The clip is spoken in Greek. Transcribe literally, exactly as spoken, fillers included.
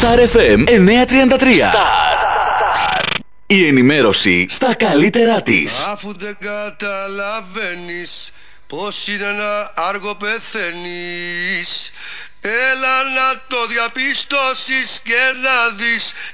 Star εφ εμ εννιακόσια τριάντα τρία. Η ενημέρωση στα καλύτερά της. Αφού δεν καταλαβαίνεις πως είναι ένα άργο πεθαίνεις, έλα να το διαπιστώσεις και να δεις